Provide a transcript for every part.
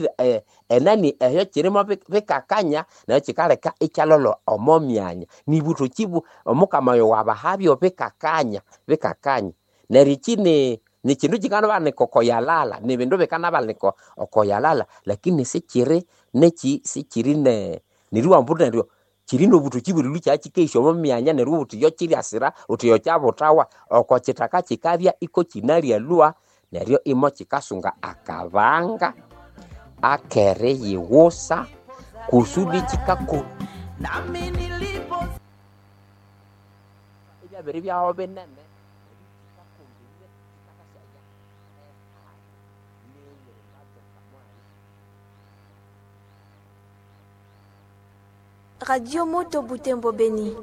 enani eyo kirimo bikakanya nayo kikaleka ikyalolo omomyanya nibuto kibu omukamayo wabahabyo bikakanya nerikini ni kindu kikana bane kokoyalala ni bindu bikana bane kokoyalala lakini sikiri ne niriwa mputa ndio kirino buto kiburi cyakikeisho omomyanya nerwo buti yo kiriasira utiyo cyabutawa okokitaka kikabya iko kinali alua neryo imo kikasunga akabanga akere yiwosa kusudi kikako nami nilipo ibya beri byaho benene Radio Moto Butembo Beni.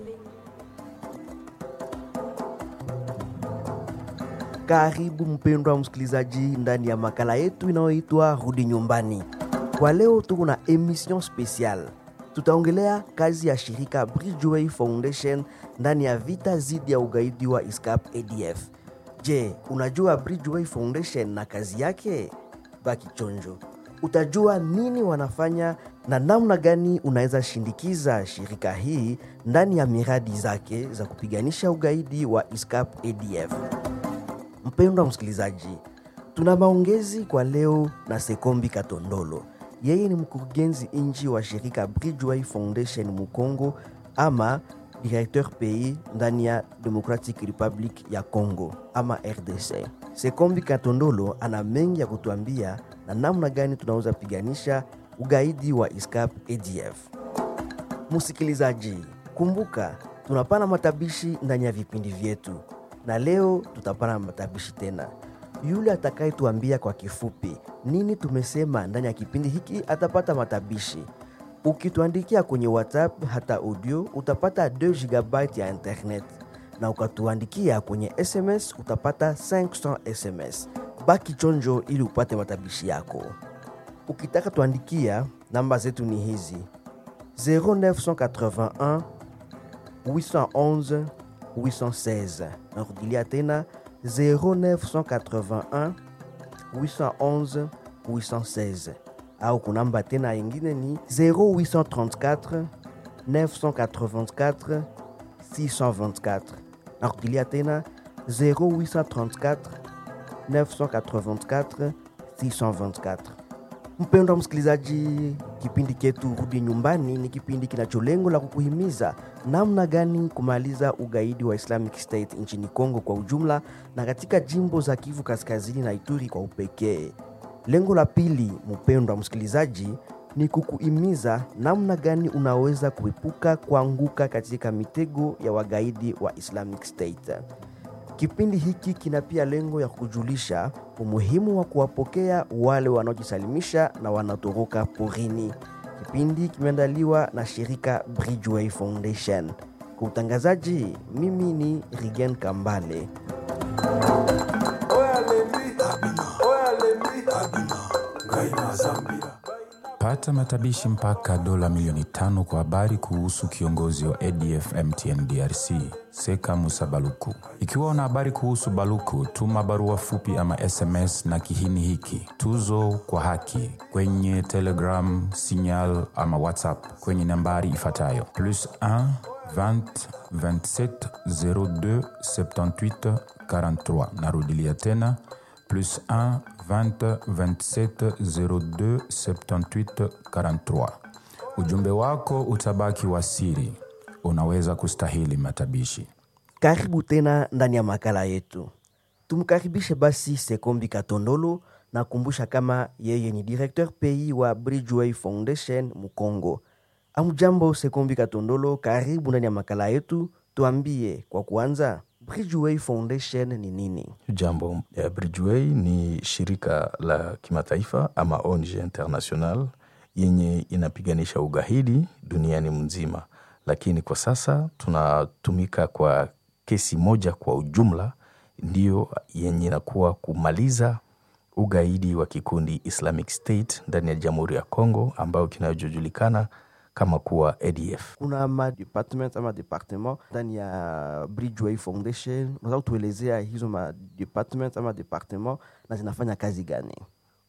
Karibu mpendwa msikilizaji ndani ya makala yetu inayoitwa Rudi Nyumbani. Kwa leo tuko na emission special. Tutaongelea kazi ya shirika Bridgeway Foundation ndani ya vita dhidi ya ugaidi wa ISCAP ADF. Je, unajua Bridgeway Foundation na kazi yake? Baki chonjo. Utajua nini wanafanya na namna gani unaweza shindikiza shirika hii ndani ya miradi zake za kupiganisha ugaidi wa ISCAP ADF. Mpendwa msikilizaji, tuna maongezi kwa leo na Sekombi Katondolo. Yeye ni mkurugenzi inji wa shirika Bridgeway Foundation Mukongo ama directeur pays ndani ya Democratic Republic ya Congo ama RDC. Sekombi Katondolo ana mengi ya kutuambia na namna gani tunaweza piganisha ugaidi wa ISCAP ADF. Msikilizaji, kumbuka tunapana matabishi ndani ya vipindi vyetu. Na leo tutapana matabishi tena. Yule atakayetuambia kwa kifupi nini tumesema ndani ya kipindi hiki atapata matabishi. Ukituandikia kwenye WhatsApp hata audio utapata 2 GB ya internet. Na ukatuandikia kwenye SMS utapata 500 SMS. Baki chonjo ili upate matabishi yako. Ukitaka tuandikia, namba zetu ni hizi: 0981 811 816. Narudilia tena 0981 811 816. Au kunamba tena ingine ni 0834 984 624. Narudilia tena 0834 984 624. Mpendwa msikilizaji, kipindi chetu Rudi Nyumbani ni kipindi kinacholengo la kukuhimiza namna gani kumaliza ugaidi wa Islamic State nchini Kongo kwa ujumla na katika jimbo za Kivu Kaskazini na Ituri kwa upekee. Lengo la pili, mpendwa msikilizaji, ni kukuhimiza namna gani unaweza kuepuka kuanguka katika mitego ya wagaidi wa Islamic State. Kipindi hiki kina pia lengo ya kujulisha umuhimu wa kuwapokea wale wanaojisalimisha na wanatoroka porini. Kipindi kimeandaliwa na shirika Bridgeway Foundation. Kwa utangazaji, mimi ni Rigen Kambale. Pata matabishi mpaka dola milioni 5 kwa habari kuhusu kiongozi wa ADF MTN DRC, Seka Musa Baluku. Ikiwa una habari kuhusu Baluku, tuma barua fupi ama SMS na kihini hiki: tuzo kwa haki, kwenye Telegram, Signal ama WhatsApp kwenye nambari ifuatayo: +1 20 27 02 78 43. Narudilia tena: +1 20 27 02 78 43. Ujumbe wako utabaki wa siri. Unaweza kustahili matabishi. Karibu tena ndani ya makala yetu. Tumkaribishe basi Sekombi Katondolo na kumbusha kama yeye ni directeur pays wa Bridgeway Foundation Mukongo. Amjambo Sekombi Katondolo, karibu ndani ya makala yetu. Tuambie kwa kuanza, Bridgeway Foundation ni nini? Jambo. Bridgeway ni shirika la kimataifa ama ONG international yenye inapiganisha ugaidi duniani mzima. Lakini kwa sasa tunatumika kwa kesi moja kwa ujumla, ndio yenye inakuwa kumaliza ugaidi wa kikundi Islamic State ndani ya Jamhuri ya Kongo ambao kinajulikana kama kuwa ADF. Kuna department ama departement ndani ya Bridgeway Foundation. Unaweza kutuelezea hizo department ama departement na zinafanya kazi gani?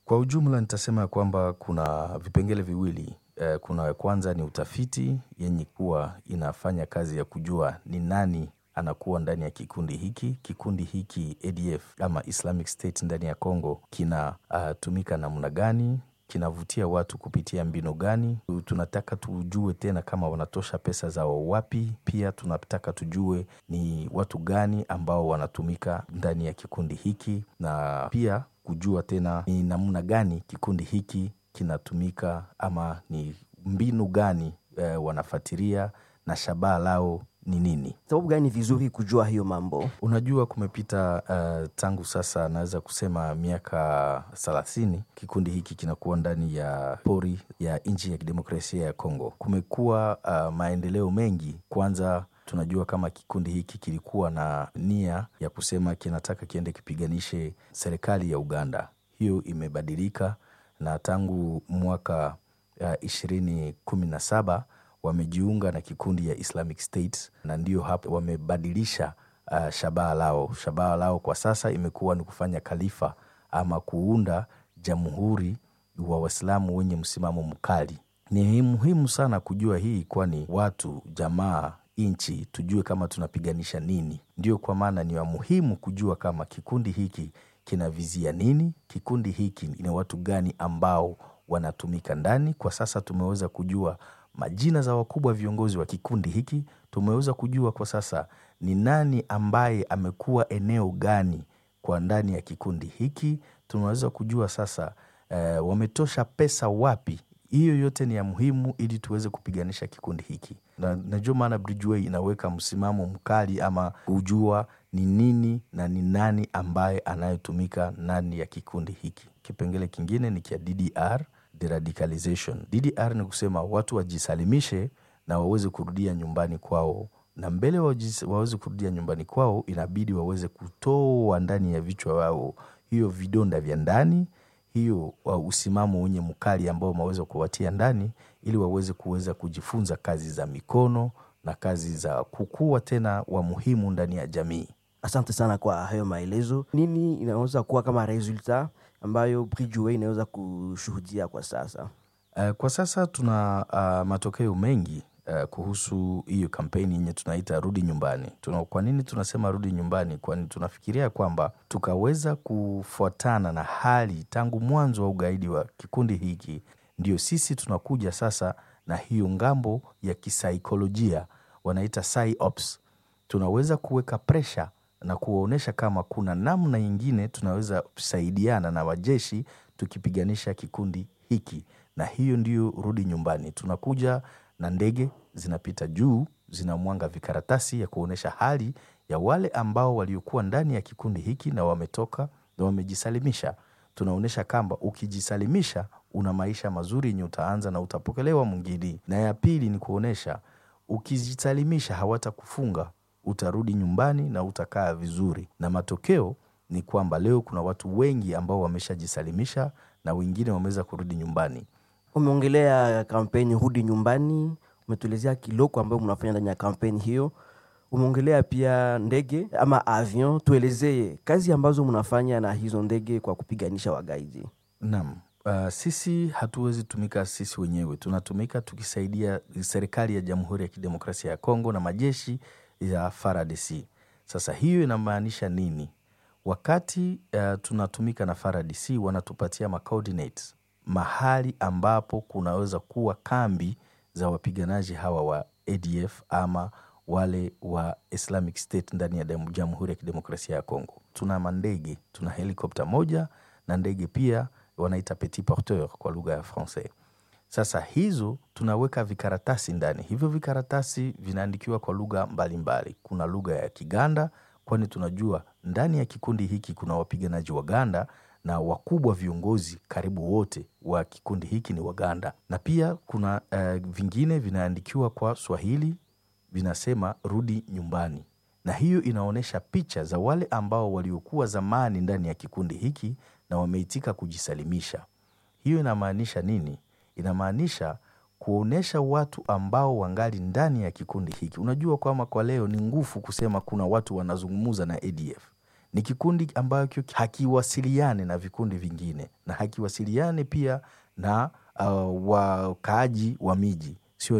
Kwa ujumla nitasema kwamba kuna vipengele viwili. Kuna kwanza ni utafiti yenye kuwa inafanya kazi ya kujua ni nani anakuwa ndani ya kikundi hiki. Kikundi hiki ADF ama Islamic State ndani ya Kongo kinatumika namna gani, kinavutia watu kupitia mbinu gani. Tunataka tujue tena kama wanatosha pesa zao wapi. Pia tunataka tujue ni watu gani ambao wanatumika ndani ya kikundi hiki, na pia kujua tena ni namna gani kikundi hiki kinatumika ama ni mbinu gani wanafuatilia na shabaha lao ni nini. Sababu gani vizuri kujua hiyo mambo? Unajua kumepita tangu sasa naweza kusema miaka 30 kikundi hiki kinakuwa ndani ya pori ya nchi ya kidemokrasia ya Kongo. Kumekuwa maendeleo mengi. Kwanza tunajua kama kikundi hiki kilikuwa na nia ya kusema kinataka kiende kipiganishe serikali ya Uganda. Hiyo imebadilika, na tangu mwaka 2017 wamejiunga na kikundi ya Islamic State, na ndio hapo wamebadilisha shabaha lao. Shabaha lao kwa sasa imekuwa ni kufanya khalifa ama kuunda jamhuri wa Waislamu wenye msimamo mkali. Ni muhimu sana kujua hii, kwani watu, jamaa, inchi tujue kama tunapiganisha nini. Ndio kwa maana ni muhimu kujua kama kikundi hiki kinavizia nini, kikundi hiki ni watu gani ambao wanatumika ndani. Kwa sasa tumeweza kujua majina za wakubwa viongozi wa kikundi hiki. Tumeweza kujua kwa sasa ni nani ambaye amekuwa eneo gani kwa ndani ya kikundi hiki. Tumeweza kujua sasa wametosha pesa wapi. Hiyo yote ni ya muhimu ili tuweze kupiganisha kikundi hiki. Na najua maana Bridgeway inaweka msimamo mkali ama kujua ni nini na ni nani ambaye anayetumika ndani ya kikundi hiki. Kipengele kingine ni kia DDR, deradicalization. DDR ni kusema watu wajisalimishe na waweze kurudia nyumbani kwao. Na mbele waweze kurudia nyumbani kwao, inabidi waweze kutoa ndani ya vichwa wao hiyo vidonda vya ndani, hiyo usimamo wenye mkali ambao waweza kuwatia ndani, ili waweze kujifunza kazi za mikono na kazi za kukua tena wa muhimu ndani ya jamii. Asante sana kwa hayo maelezo. Nini inaweza kuwa kama resulta ambayo Bridgeway inaweza kushuhudia kwa sasa? Kwa sasa tuna matokeo mengi kuhusu hiyo kampeni yenye tunaita Rudi Nyumbani. Kwa nini tunasema Rudi Nyumbani? Kwani tunafikiria kwamba tukaweza kufuatana na hali tangu mwanzo wa ugaidi wa kikundi hiki, ndio sisi tunakuja sasa na hiyo ngambo ya kisaikolojia wanaita psyops. Tunaweza kuweka pressure na kuwaonesha kama kuna namna nyingine tunaweza kusaidiana na wajeshi tukipiganisha kikundi hiki, na hiyo ndio Rudi Nyumbani. Tunakuja na ndege zinapita juu, zinamwanga vikaratasi ya kuonesha hali ya wale ambao waliokuwa ndani ya kikundi hiki na wametoka na wamejisalimisha. Tunaonesha kamba ukijisalimisha una maisha mazuri yenye utaanza na utapokelewa mwingine. Na ya pili ni kuonesha ukijisalimisha hawatakufunga, utarudi nyumbani na utakaa vizuri. Na matokeo ni kwamba leo kuna watu wengi ambao wameshajisalimisha na wengine wameweza kurudi nyumbani. Umeongelea kampeni Rudi Nyumbani, umetuelezea kiloko ambayo mnafanya ndani ya kampeni hiyo. Umeongelea pia ndege ama avion. Tuelezee kazi ambazo mnafanya na hizo ndege kwa kupiganisha wagaidi. Naam. Sisi hatuwezi tumika sisi wenyewe. Tunatumika tukisaidia serikali ya Jamhuri ya Kidemokrasia ya Kongo na majeshi ya FARDC. Sasa hiyo inamaanisha nini? Wakati tunatumika na FARDC, wanatupatia coordinates, mahali ambapo kunaweza kuwa kambi za wapiganaji hawa wa ADF ama wale wa Islamic State ndani ya Jamhuri ya Kidemokrasia ya Kongo. Tuna mandege, tuna helikopta moja na ndege pia wanaita petit porteur kwa lugha ya Francais. Sasa hizo tunaweka vikaratasi ndani. Hivyo vikaratasi vinaandikiwa kwa lugha mbalimbali. Kuna lugha ya Kiganda, kwani tunajua ndani ya kikundi hiki kuna wapiganaji Waganda na wakubwa viongozi karibu wote wa kikundi hiki ni Waganda. Na pia kuna vingine vinaandikiwa kwa Swahili, vinasema Rudi Nyumbani. Na hiyo inaonesha picha za wale ambao waliokuwa zamani ndani ya kikundi hiki na wameitika kujisalimisha. Hiyo inamaanisha nini? Inamaanisha kuonesha watu ambao wangali ndani ya kikundi hiki. Unajua kwamba kwa leo ni ngufu kusema kuna watu wanazungumuza na ADF. Ni kikundi ambacho hakiwasiliane na vikundi vingine na hakiwasiliane pia na wakaaji wa miji.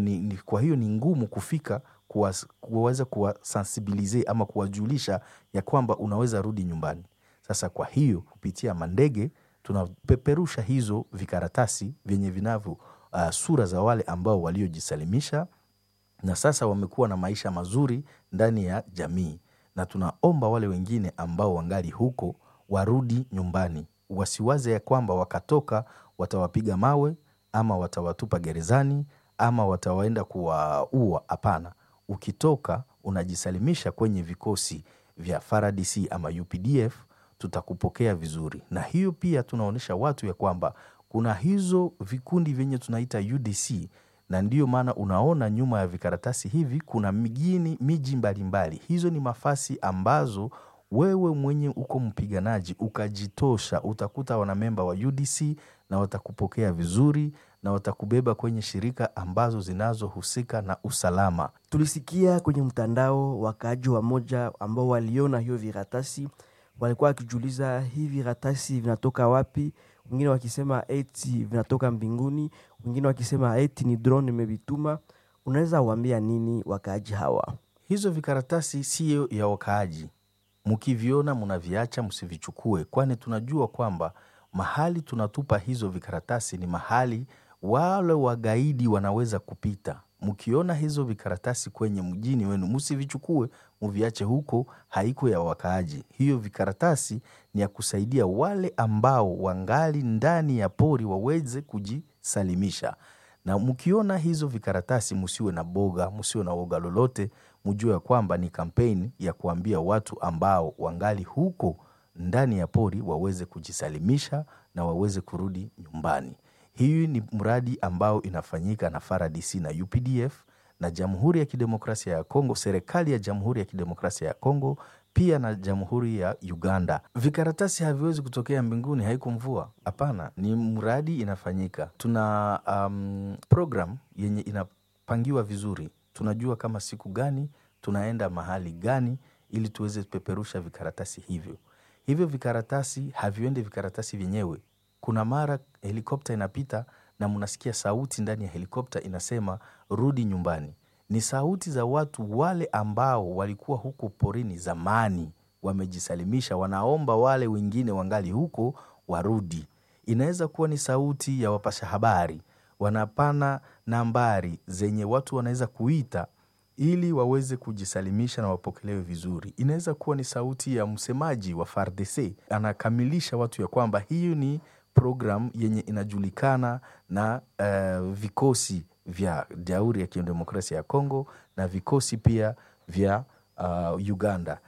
Kwa hiyo ni ngumu kufika kuweza kuwasensibilize ama kuwajulisha ya kwamba unaweza rudi nyumbani. Sasa kwa hiyo kupitia mandege tunapeperusha hizo vikaratasi vyenye vinavyo sura za wale ambao waliojisalimisha na sasa wamekuwa na maisha mazuri ndani ya jamii, na tunaomba wale wengine ambao wangali huko warudi nyumbani. Wasiwaze ya kwamba wakatoka watawapiga mawe ama watawatupa gerezani ama watawaenda kuwaua. Hapana, ukitoka unajisalimisha kwenye vikosi vya FARDC ama UPDF, tutakupokea vizuri. Na hiyo pia tunaonesha watu ya kwamba kuna hizo vikundi vyenye tunaita UDC, na ndiyo maana unaona nyuma ya vikaratasi hivi kuna miji mbalimbali. Hizo ni mafasi ambazo wewe mwenye uko mpiganaji ukajitosha, utakuta wanamemba wa UDC na watakupokea vizuri na watakubeba kwenye shirika ambazo zinazohusika na usalama. Tulisikia kwenye mtandao wakaaji wa moja ambao waliona hiyo vikaratasi walikuwa wakijiuliza hivi vikaratasi vinatoka wapi? Wengine wakisema eti vinatoka mbinguni, wengine wakisema eti ni drone imevituma. Unaweza waambia nini wakaaji hawa? Hizo vikaratasi sio ya wakaaji. Mkiviona mnaviacha, msivichukue, kwani tunajua kwamba mahali tunatupa hizo vikaratasi ni mahali wale wagaidi wanaweza kupita. Mkiona hizo vikaratasi kwenye mjini wenu, msivichukue, mviache huko, haiko ya wakaaji. Hiyo vikaratasi ni ya kusaidia wale ambao wangali ndani ya pori waweze kujisalimisha. Na mkiona hizo vikaratasi msiwe na boga, msiwe na woga lolote, mjue ya kwamba ni kampeni ya kuambia watu ambao wangali huko ndani ya pori waweze kujisalimisha na waweze kurudi nyumbani. Hii ni mradi ambao inafanyika na FARDC na UPDF na Jamhuri ya Kidemokrasia ya Kongo, serikali ya Jamhuri ya Kidemokrasia ya Kongo, pia na Jamhuri ya Uganda. Vikaratasi haviwezi kutokea mbinguni, haiko mvua. Hapana, ni mradi inafanyika. Tuna program yenye inapangiwa vizuri. Tunajua kama siku gani, tunaenda mahali gani ili tuweze peperusha vikaratasi hivyo. Hivyo vikaratasi haviendi vikaratasi vyenyewe. Kuna mara helikopta inapita na mnasikia sauti ndani ya helikopta inasema rudi nyumbani. Ni sauti za watu wale ambao walikuwa huko porini zamani, wamejisalimisha, wanaomba wale wengine wangali huko warudi. Inaweza kuwa ni sauti ya wapasha habari, wanapana nambari zenye watu wanaweza kuita ili waweze kujisalimisha na wapokelewe vizuri. Inaweza kuwa ni sauti ya msemaji wa FARDC, anakamilisha watu ya kwamba hiyo ni program yenye inajulikana na vikosi vya Jamhuri ya Kidemokrasia ya Kongo na vikosi pia vya Uganda.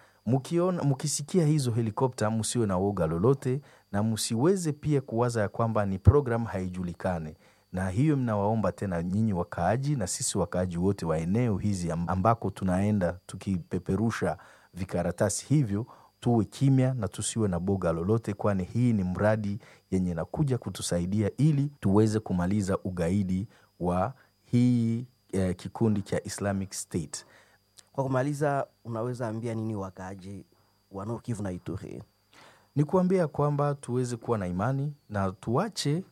Mkisikia hizo helikopta msiwe na woga lolote, na msiweze pia kuwaza ya kwamba ni program haijulikane. Na hiyo mnawaomba tena nyinyi wakaaji na sisi wakaaji wote wa eneo hizi ambako tunaenda tukipeperusha vikaratasi hivyo, tuwe kimya na tusiwe na boga lolote, kwani hii ni mradi yenye nakuja kutusaidia ili tuweze kumaliza ugaidi wa hii kikundi cha Islamic State. Kwa kumaliza, unaweza ambia nini wakaaji wa Nord Kivu na Ituri? Ni kuambia kwamba tuweze kuwa na imani na tuache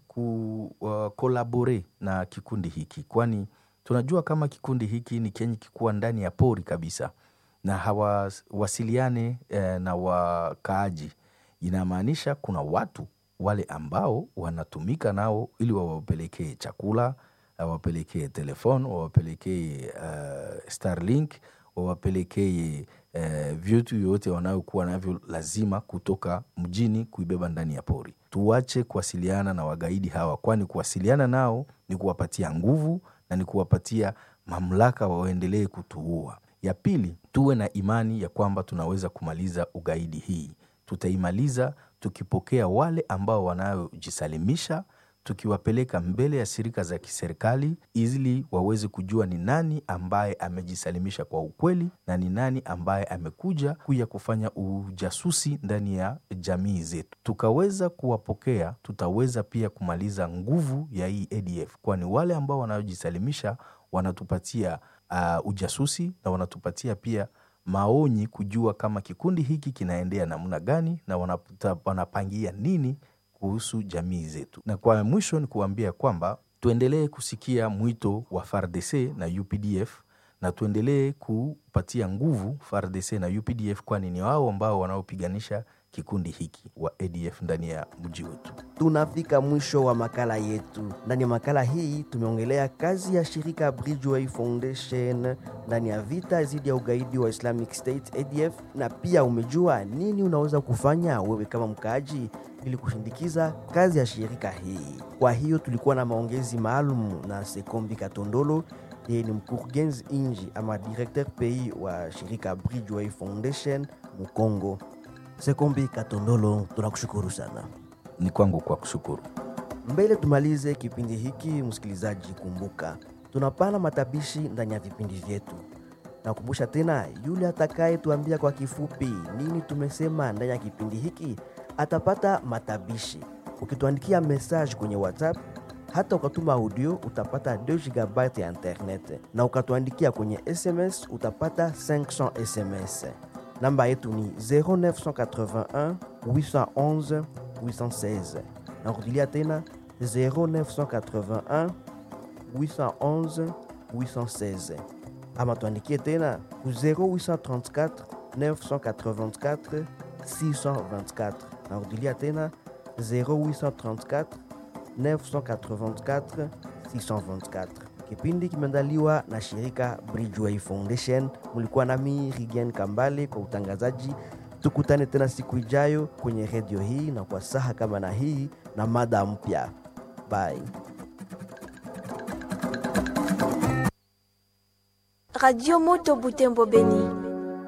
kukolabore na kikundi hiki, kwani tunajua kama kikundi hiki ni kenye kikuwa ndani ya pori kabisa na hawasiliane na wakaaji. Inamaanisha kuna watu wale ambao wanatumika nao ili wawapelekee chakula, wawapelekee telefoni, wawapelekee Starlink, wawapelekee vitu yote wanayokuwa navyo lazima kutoka mjini kuibeba ndani ya pori. Tuache kuwasiliana na wagaidi hawa, kwani kuwasiliana nao ni kuwapatia nguvu na ni kuwapatia mamlaka waendelee kutuua. Ya pili, tuwe na imani ya kwamba tunaweza kumaliza ugaidi hii. Tutaimaliza tukipokea wale ambao wanayojisalimisha, tukiwapeleka mbele ya shirika za kiserikali ili waweze kujua ni nani ambaye amejisalimisha kwa ukweli na ni nani ambaye amekuja kufanya ujasusi ndani ya jamii zetu. Tukaweza kuwapokea, tutaweza pia kumaliza nguvu ya hii ADF, kwani wale ambao wanayojisalimisha wanatupatia ujasusi na wanatupatia pia maoni, kujua kama kikundi hiki kinaendea namna gani na wanapangia nini kuhusu jamii zetu. Na kwa mwisho ni kuambia kwamba tuendelee kusikia mwito wa FARDC na UPDF na tuendelee kupatia nguvu FARDC na UPDF, kwani ni wao ambao wanaopiganisha kikundi hiki wa ADF ndani ya mji wetu. Tunafika mwisho wa makala yetu. Ndani ya makala hii tumeongelea kazi ya shirika Bridgeway Foundation ndani ya vita dhidi ya ugaidi wa Islamic State ADF, na pia umejua nini unaweza kufanya wewe kama mkaaji ili kushindikiza kazi ya shirika hii. Kwa hiyo tulikuwa na maongezi maalum na Sekombi Katondolo, yeye ni mkurugenzi inji ama directeur pays wa shirika Bridgeway Foundation Mkongo. Sekombi Katondolo, tunakushukuru sana. Ni kwangu kwa kushukuru. Mbele tumalize kipindi hiki, msikilizaji, kumbuka tunapana matabishi ndani ya vipindi vyetu. Nakumbusha tena, yule atakaye tuambia kwa kifupi nini tumesema ndani ya kipindi hiki atapata matabishi. Ukituandikia message kwenye WhatsApp, hata ukatuma audio utapata 2 GB ya internet, na ukatuandikia kwenye SMS utapata 500 SMS. Namba yetu ni 0981 811 816. Na kurudilia tena 0981 811 816. Ama tuandikie tena ku 0834 984 624. Na kurudilia tena 0834 984 624. Kipindi kimeandaliwa na shirika Bridgeway Foundation. Mulikuwa nami Rigen Kambale kwa utangazaji. Tukutane tena siku ijayo kwenye radio hii na kwa saha kama na hii na mada mpya. Bye. Radio Moto Butembo Beni.